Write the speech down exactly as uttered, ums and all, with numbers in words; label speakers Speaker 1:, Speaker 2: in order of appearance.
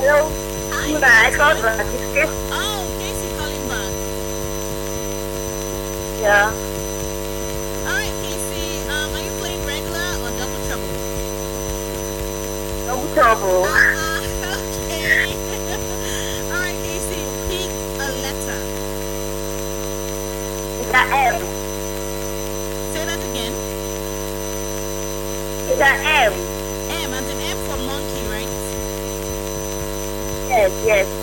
Speaker 1: Hello.
Speaker 2: Hi,
Speaker 1: Luna, I
Speaker 2: who's
Speaker 1: called
Speaker 2: calling?
Speaker 1: back. It's Chris.
Speaker 2: Oh, Casey calling back.
Speaker 1: Yeah.
Speaker 2: Alright, Casey, um, are you playing regular or double trouble?
Speaker 1: No trouble.
Speaker 2: Uh-uh, okay. Alright, Casey, pick a letter.
Speaker 1: It's a M.
Speaker 2: Say that again.
Speaker 1: It's a M.
Speaker 2: M, as in M for monkey, right?
Speaker 1: Yes, yes.